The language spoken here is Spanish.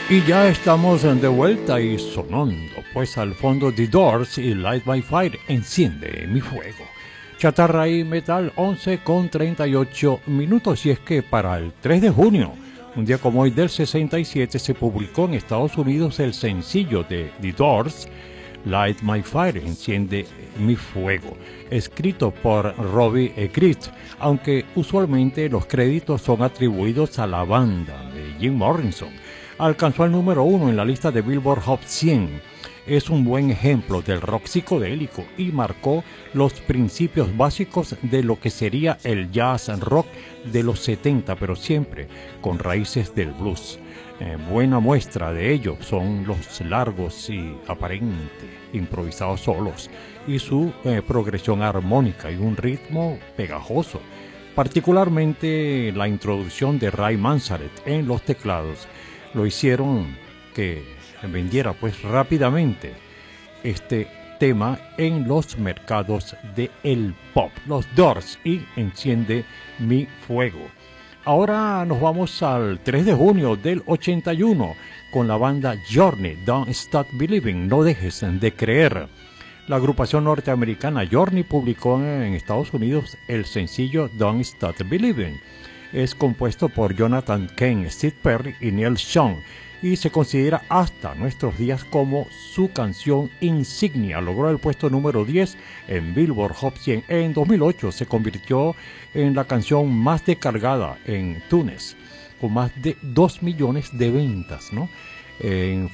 Y ya estamos de vuelta y sonando, pues al fondo The Doors y Light My Fire, enciende mi fuego. Chatarra y metal, 11:38. Y es que para el 3 de junio, un día como hoy del 67, se publicó en Estados Unidos el sencillo de The Doors, Light My Fire, enciende mi fuego, escrito por Robbie Grigg, aunque usualmente los créditos son atribuidos a la banda de Jim Morrison. Alcanzó el número 1 en la lista de Billboard Hot 100. Es un buen ejemplo del rock psicodélico y marcó los principios básicos de lo que sería el jazz rock de los 70, pero siempre con raíces del blues. Buena muestra de ello son los largos y aparente improvisados solos y su progresión armónica y un ritmo pegajoso. Particularmente la introducción de Ray Manzarek en los teclados lo hicieron que vendiera pues rápidamente este tema en los mercados del pop. Los Doors y Enciende mi fuego. Ahora nos vamos al 3 de junio del 81 con la banda Journey, Don't Stop Believing, no dejes de creer. La agrupación norteamericana Journey publicó en Estados Unidos el sencillo Don't Stop Believing. Es compuesto por Jonathan Kane, Steve Perry y Neil Young y se considera hasta nuestros días como su canción insignia. Logró el puesto número 10 en Billboard Hot 100. En 2008 se convirtió en la canción más descargada en iTunes, con más de 2 millones de ventas, ¿no? En